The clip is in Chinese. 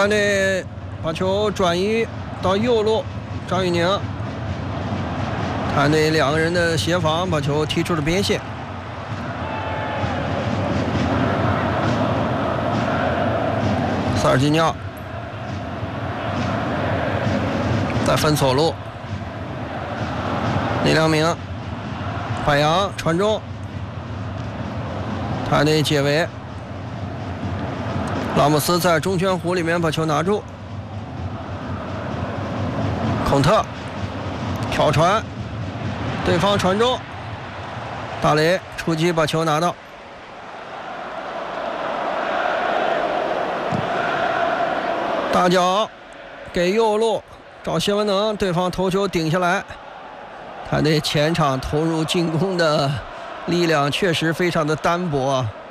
团队把球转移到右路，张玉宁。团队2个人的协防把球踢出了边线。萨尔基尼奥在分左路，李良铭、柏杨传中，团队解围。拉莫斯在中圈弧里面把球拿住，孔特挑传，对方传中，大雷出击把球拿到。大脚给右路找谢文能，对方头球顶下来。团队前场投入进攻的力量确实非常的单薄。